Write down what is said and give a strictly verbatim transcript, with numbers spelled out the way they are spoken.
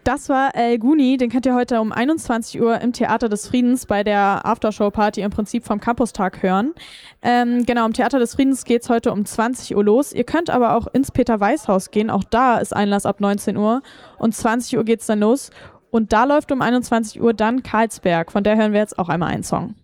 Das war El Guni, den könnt ihr heute um einundzwanzig Uhr im Theater des Friedens bei der Aftershow-Party im Prinzip vom Campustag hören. Ähm, genau, im Theater des Friedens geht es heute um zwanzig Uhr los. Ihr könnt aber auch ins Peter-Weiß-Haus gehen, auch da ist Einlass ab neunzehn Uhr und zwanzig Uhr geht es dann los. Und da läuft um einundzwanzig Uhr dann Karlsberg, von der hören wir jetzt auch einmal einen Song.